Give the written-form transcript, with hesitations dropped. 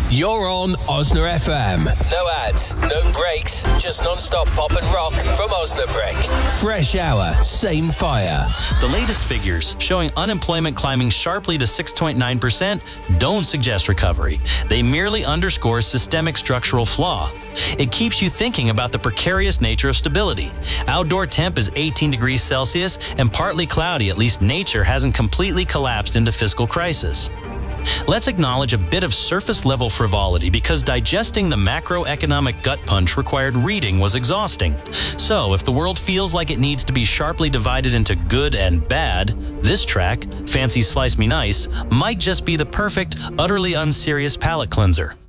You're on Osna FM. No ads, no breaks, just non-stop pop and rock from Osnabrück. Fresh hour, same fire. The latest figures showing unemployment climbing sharply to 6.9% don't suggest recovery. They merely underscore systemic structural flaw. It keeps you thinking about the precarious nature of stability. Outdoor temp is 18 degrees Celsius and partly cloudy. At least nature hasn't completely collapsed into fiscal crisis. Let's acknowledge a bit of surface-level frivolity because digesting the macroeconomic gut punch required reading was exhausting. So, if the world feels like it needs to be sharply divided into good and bad, this track, Fancy Slice Me Nice, might just be the perfect, utterly unserious palate cleanser.